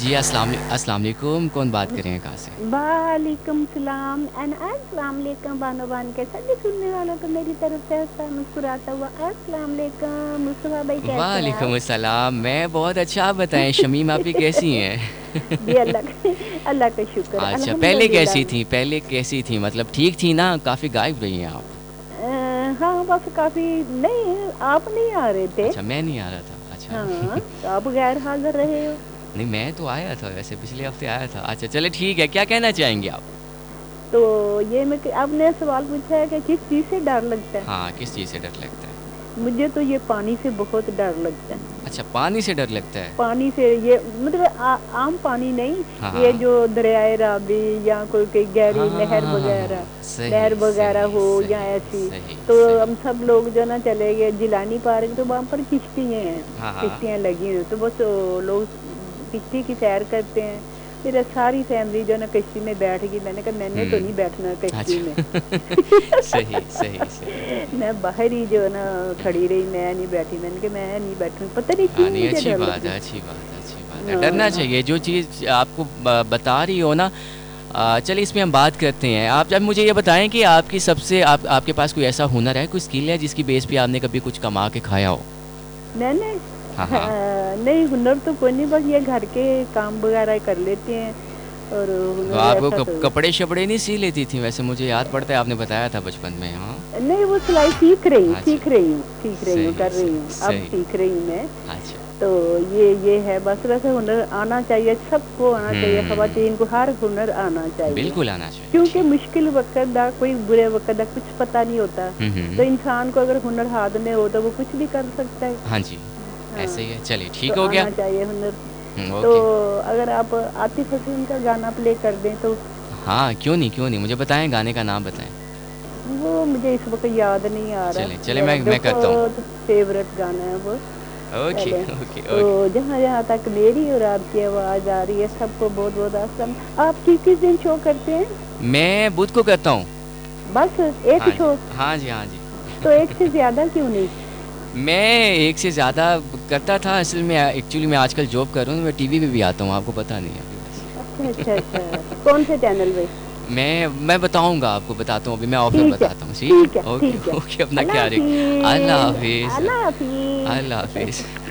जी, अस्सलाम वालेकुम, कौन बात कर रहे हैं, कहाँ से? वालेकुम सलाम एंड अस्सलाम वालेकुम बानो के सभी सुनने वालों को मेरी तरफ से ऐसा मुस्कुराता हुआ अस्सलाम वालेकुम। मुस्तफा भाई कैसे हैं वालेकुम आप? अस्सलाम, मैं बहुत अच्छा, आप बताएँ शमीम आपी कैसी जी हैं? अल्लाह का शुक्र अच्छा, पहले अल्हम्दुलिल्लाह। कैसी थीं? पहले कैसी थी, मतलब ठीक थी ना? काफ़ी गायब रही हैं आप। हाँ बस काफ़ी नहीं, आप नहीं आ रहे थे। अच्छा, मैं नहीं आ रहा था, हाँ अच्छा। तो आप गैर हाजिर रहे हो। नहीं, मैं तो आया था वैसे, पिछले हफ़्ते आया था। अच्छा, चलिए ठीक है, क्या कहना चाहेंगे आप? तो ये मैं आपने सवाल पूछा है कि किस चीज़ से डर लगता है। हाँ, किस चीज़ से डर लगता है? मुझे तो ये पानी से बहुत डर लगता है। अच्छा, पानी से डर लगता है? पानी से ये मतलब आम पानी नहीं, हाँ, ये हाँ। जो दरियाए रावी या कोई कोई हाँ, गहरी हाँ, नहर हाँ, हाँ, हाँ, वगैरह, हाँ। सही, सही, हो या सही, ऐसी। सही, तो सही। हम सब लोग जो ना चले गए जिलानी पार्क, तो वहाँ पर किश्तियाँ हैं, हाँ, हाँ। किश्तियाँ लगी हुई, तो बस लोग किश्ती की सैर करते हैं। फिर सारी फैमिली जो ना कश्ती में बैठ गई, मैंने कहा मैंने तो नहीं बैठना कश्ती में। अच्छा। सही, सही, सही। मैं बाहर ही जो ना खड़ी रही, मैं नहीं बैठी, मैंने कहा मैं नहीं बैठूँ, पता नहीं हाँ, क्यों नहीं मुझे अच्छी डर बात लगी। है, अच्छी बात है, अच्छी बात है। डरना हाँ चाहिए, जो चीज़ आपको बता रही हो ना। चलिए इसमें हम बात करते हैं। आप जब मुझे ये बताएँ कि आपकी सबसे आपके पास कोई ऐसा हुनर है, कोई स्किल है जिसकी बेस पे आपने कभी कुछ कमा के खाया हो? मैंने हाँ, हाँ। नहीं, हुनर तो कोई नहीं, बस ये घर के काम वगैरह कर लेते हैं। और तो हुनर आप वो ऐसा तो कपड़े-शपड़े नहीं सी लेती थी वैसे, मुझे याद पड़ता है आपने बताया था बचपन में, हाँ? नहीं, वो सिलाई सीख रही हूँ, अच्छा, सही, कर रही सही, हूँ, अब सही। सीख रही हूँ मैं। अच्छा। तो ये है बस, वैसे हुनर आना चाहिए, सबको आना चाहिए, खवातीन को हर हुनर आना चाहिए। बिल्कुल आना चाहिए, क्योंकि ठीक। मुश्किल वक्त दा कोई बुरे वक्त दा कुछ पता नहीं होता। तो हुँ। इंसान को अगर हुनर हाथ में हो तो वो कुछ भी कर सकता है। हाँ जी, हाँ, ऐसे ही है। चलिए तो ठीक हो गया। आना चाहिए हुनर। तो ओके। अगर आप आतिफ असलम का गाना प्ले कर दें तो। हाँ, क्यों नहीं, मुझे बताएँ गाने का नाम बताएँ। वो मुझे इस वक्त याद नहीं आ रहा, चलिए मेरा मैं करता हूँ। बहुत फेवरेट गाना है वो। ओके, चले, ओके, तो ओके। जहाँ जहाँ तक मेरी और आपकी आवाज़ आ रही है, सबको बहुत बहुत आसम। आप किस दिन शो करते हैं? मैं बुध को करता हूँ। बस एक हाँ जी, शो? हाँ जी, हाँ तो एक जी। से ज़्यादा क्यों नहीं? मैं एक से ज़्यादा करता था, असल में एक्चुअली मैं आजकल जॉब कर रहा हूँ, मैं टीवी पे भी आता हूँ, आपको पता नहीं है अभी अच्छा अच्छा बस। अच्छा। कौन से चैनल पे? मैं बताऊँगा आपको, बताता हूँ, अभी मैं ऑफ में ठीक है, बताता हूँ, ठीक ठीक है, है? ओके, ठीक है। ओके, अपना अल्लाह ख्याल रखिए। अल्लाह हाफिज़, हाफ़िज़, अल्लाह अल्लाह हाफिज़। हाफ़िज़।